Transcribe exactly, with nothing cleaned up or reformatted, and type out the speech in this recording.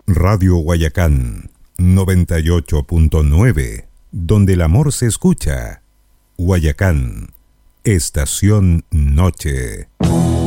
Radio Guayacán noventa y ocho punto nueve, donde el amor se escucha. Guayacán, Estación Noche.